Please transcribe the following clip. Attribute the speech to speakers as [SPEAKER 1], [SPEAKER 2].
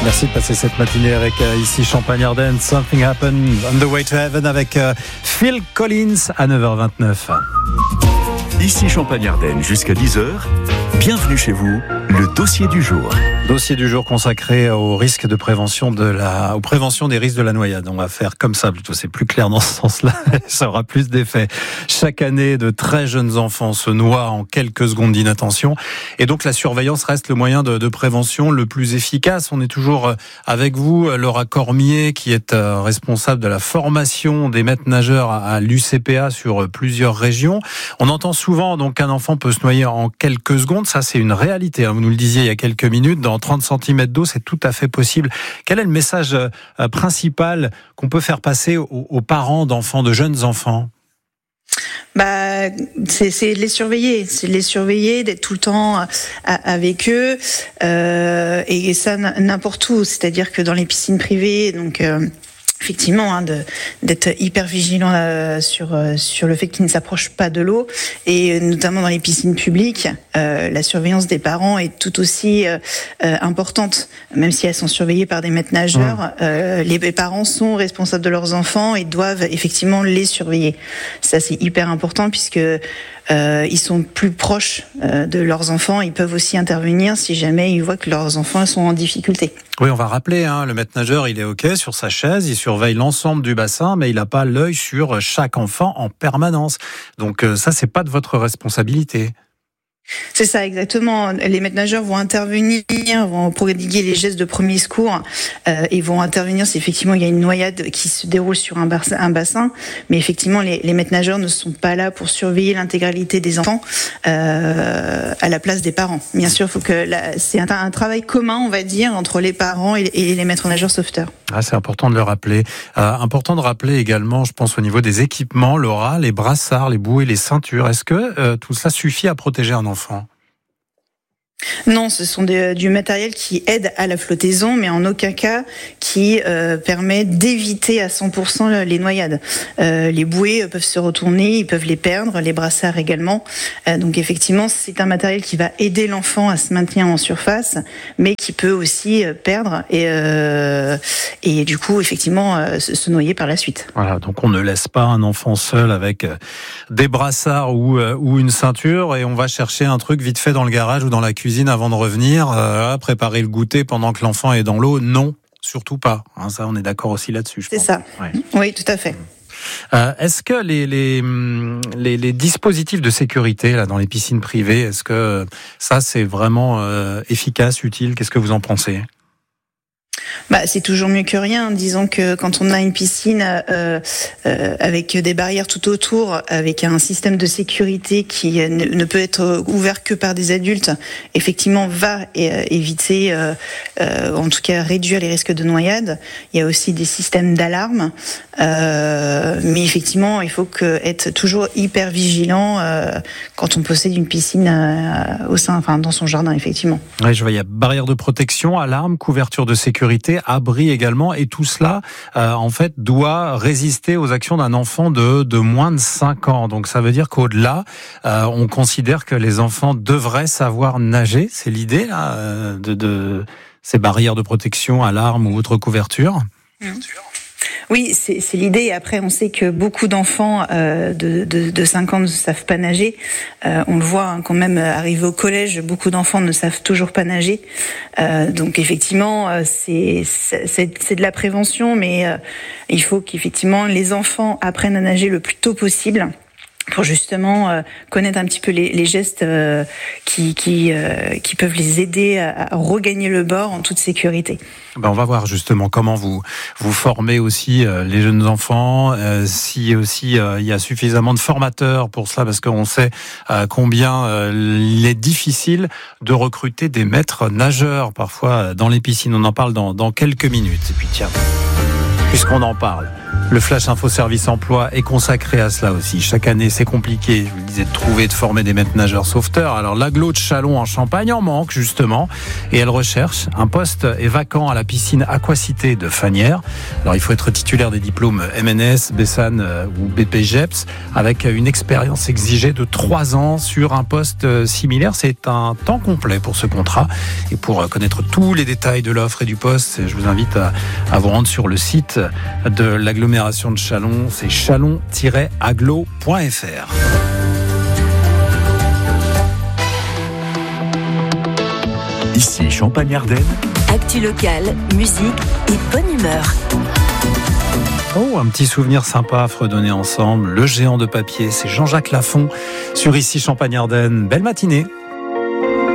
[SPEAKER 1] Merci de passer cette matinée avec ici Champagne-Ardenne. Something Happened on the Way to Heaven avec Phil Collins à 9h29.
[SPEAKER 2] Ici Champagne-Ardenne jusqu'à 10h. Bienvenue chez vous, le dossier du jour.
[SPEAKER 1] Dossier du jour consacré au risque de prévention aux préventions des risques de la noyade. On va faire comme ça plutôt, c'est plus clair dans ce sens-là, ça aura plus d'effet. Chaque année, de très jeunes enfants se noient en quelques secondes d'inattention. Et donc la surveillance reste le moyen de prévention le plus efficace. On est toujours avec vous, Laura Cormier, qui est responsable de la formation des maîtres nageurs à l'UCPA sur plusieurs régions. On entend souvent donc qu'un enfant peut se noyer en quelques secondes. Ça, c'est une réalité. Vous nous le disiez il y a quelques minutes. Dans 30 cm d'eau, c'est tout à fait possible. Quel est le message principal qu'on peut faire passer aux parents d'enfants, de jeunes enfants ?
[SPEAKER 3] C'est de les surveiller, d'être tout le temps avec eux, et ça n'importe où. C'est-à-dire que dans les piscines privées, donc effectivement, d'être hyper vigilant sur le fait qu'ils ne s'approchent pas de l'eau, et notamment dans les piscines publiques, la surveillance des parents est tout aussi importante, même si elles sont surveillées par des maîtres nageurs. Les parents sont responsables de leurs enfants et doivent effectivement les surveiller. Ça, c'est hyper important puisque ils sont plus proches de leurs enfants. Ils peuvent aussi intervenir si jamais ils voient que leurs enfants sont en difficulté.
[SPEAKER 1] Oui, on va rappeler, le maître nageur, il est OK sur sa chaise, il surveille l'ensemble du bassin, mais il n'a pas l'œil sur chaque enfant en permanence. Donc ça, c'est pas de votre responsabilité.
[SPEAKER 3] C'est ça, exactement. Les maîtres nageurs vont intervenir, vont prodiguer les gestes de premier secours, et vont intervenir si effectivement il y a une noyade qui se déroule sur un bassin. Mais effectivement, les maîtres nageurs ne sont pas là pour surveiller l'intégralité des enfants à la place des parents. Bien sûr, c'est un travail commun, on va dire, entre les parents et les maîtres nageurs sauveteurs.
[SPEAKER 1] C'est important de le rappeler. Important de rappeler également, je pense, au niveau des équipements, Laura, les brassards, les bouées, les ceintures. Est-ce que tout cela suffit à protéger un enfant ?
[SPEAKER 3] Non, ce sont du matériel qui aide à la flottaison, mais en aucun cas qui permet d'éviter à 100% les noyades. Les bouées peuvent se retourner, ils peuvent les perdre, les brassards également. Donc effectivement, c'est un matériel qui va aider l'enfant à se maintenir en surface, mais qui peut aussi perdre et du coup effectivement se noyer par la suite.
[SPEAKER 1] Voilà, donc on ne laisse pas un enfant seul avec des brassards ou une ceinture, et on va chercher un truc vite fait dans le garage ou dans la cuisine avant de revenir, préparer le goûter pendant que l'enfant est dans l'eau. Non, surtout pas. Ça, on est d'accord aussi là-dessus, je pense.
[SPEAKER 3] C'est ça. Ouais. Oui, tout à fait.
[SPEAKER 1] Est-ce que les dispositifs de sécurité là dans les piscines privées, est-ce que ça c'est vraiment efficace, utile ? Qu'est-ce que vous en pensez ?
[SPEAKER 3] C'est toujours mieux que rien. Disons que quand on a une piscine avec des barrières tout autour, avec un système de sécurité qui ne peut être ouvert que par des adultes, effectivement va éviter, en tout cas réduire les risques de noyade. Il y a aussi des systèmes d'alarme, mais effectivement il faut être toujours hyper vigilant quand on possède une piscine dans son jardin, effectivement.
[SPEAKER 1] Oui, je vois, il y a barrière de protection, alarme, couverture de sécurité, abri également, et tout cela en fait doit résister aux actions d'un enfant de moins de 5 ans. Donc ça veut dire qu'au-delà, on considère que les enfants devraient savoir nager. C'est l'idée là, de ces barrières de protection, alarme ou autre couverture.
[SPEAKER 3] Oui, c'est l'idée. Et après, on sait que beaucoup d'enfants de 5 ans ne savent pas nager. On le voit quand même arrivé au collège, beaucoup d'enfants ne savent toujours pas nager. Donc effectivement, c'est de la prévention, mais il faut qu'effectivement les enfants apprennent à nager le plus tôt possible, pour justement connaître un petit peu les gestes qui peuvent les aider à regagner le bord en toute sécurité.
[SPEAKER 1] On va voir justement comment vous formez aussi les jeunes enfants, si aussi il y a suffisamment de formateurs pour cela, parce qu'on sait combien il est difficile de recruter des maîtres nageurs parfois dans les piscines. On en parle dans quelques minutes. Et puis tiens, puisqu'on en parle, Le Flash Info Service Emploi est consacré à cela aussi. Chaque année, c'est compliqué, je vous le disais, de trouver, de former des maîtres nageurs sauveteurs. Alors, l'agglo de Châlons en Champagne en manque, justement. Et elle recherche. Un poste est vacant à la piscine Aquacité de Fagnières. Alors, il faut être titulaire des diplômes MNS, BESAN ou BPGEPS, avec une expérience exigée de 3 ans sur un poste similaire. C'est un temps complet pour ce contrat. Et pour connaître tous les détails de l'offre et du poste, je vous invite à vous rendre sur le site de l'agglomération de Châlons, c'est chalon-aglo.fr.
[SPEAKER 2] Ici Champagne-Ardenne.
[SPEAKER 4] Actu locale, musique et bonne humeur.
[SPEAKER 1] Oh, un petit souvenir sympa à fredonner ensemble. Le géant de papier, c'est Jean-Jacques Lafont sur Ici Champagne-Ardenne. Belle matinée.